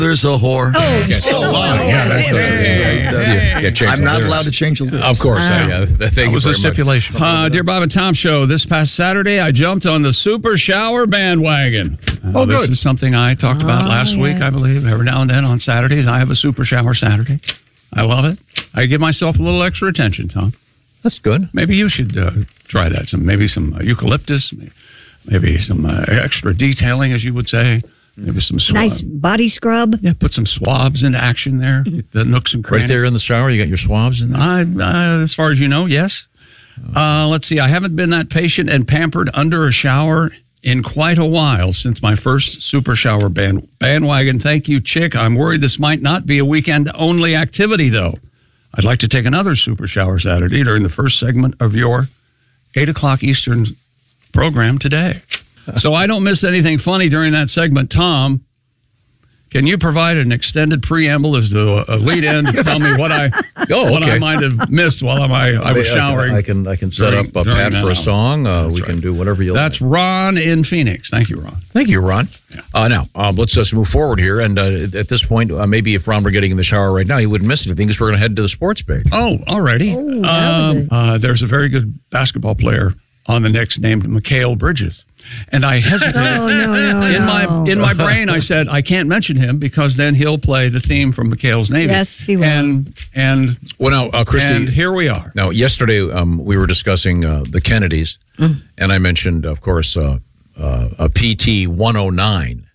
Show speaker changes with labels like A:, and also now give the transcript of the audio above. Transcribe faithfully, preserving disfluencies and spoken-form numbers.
A: There's a whore.
B: Oh,
C: Yes.
B: oh,
C: Oh,
B: wow.
C: yeah, that does it.
A: Hey,
C: Yeah,
A: hey,
C: yeah, change
A: I'm
C: the
A: not
C: lyrics.
A: allowed to change the lyrics.
C: Of course.
B: Wow.
C: I, uh, thank
D: That
C: you
D: was
C: very
D: the stipulation.
E: Uh, dear Bob and Tom show, this past Saturday, I jumped on the Super Shower bandwagon. Uh,
C: Oh,
E: this
C: good.
E: is something I talked about
B: Oh,
E: last week,
B: yes.
E: I believe. Every now and then on Saturdays, I have a Super Shower Saturday. I love it. I give myself a little extra attention, Tom.
C: That's good.
E: Maybe you should uh, try that. Some maybe some uh, eucalyptus, maybe some uh, extra detailing, as you would say. Maybe some swab.
B: Nice body scrub.
E: Yeah, put some swabs into action there. Get the nooks and crannies.
C: Right there in the shower, you got your swabs in there?
E: I, uh, as far as you know, yes. Uh, let's see. I haven't been that patient and pampered under a shower in quite a while since my first Super Shower band bandwagon. Thank you, Chick. I'm worried this might not be a weekend-only activity, though. I'd like to take another Super Shower Saturday during the first segment of your eight o'clock Eastern program today. So I don't miss anything funny during that segment. Tom, can you provide an extended preamble as to a lead in to tell me what I
C: Oh,
E: what
C: okay.
E: I might have missed while I, I was
C: I can-
E: showering?
C: I can I can set
E: during-
C: up a
E: during
C: pad
E: that
C: for a
E: hour.
C: song. Uh, we
E: right.
C: can do whatever you
E: That's
C: like.
E: Ron in Phoenix. Thank you, Ron.
C: Thank you, Ron. Uh, now, um, let's just move forward here. And uh, at this point, uh, maybe if Ron were getting in the shower right now, he wouldn't miss anything because we're going to head to the sports page.
E: Oh, already.
B: Oh, that was
E: um, uh, there's a very good basketball player on the Knicks named Mikal Bridges. And I hesitated.
B: Oh, no, no,
E: in
B: no.
E: my in my brain, I said I can't mention him because then he'll play the theme from McHale's Navy.
B: Yes, he will.
E: And and
C: Well, now, uh, Christy,
E: and here we are.
C: now yesterday um, we were discussing uh, the Kennedys, and I mentioned, of course, uh, uh, a P T one oh nine.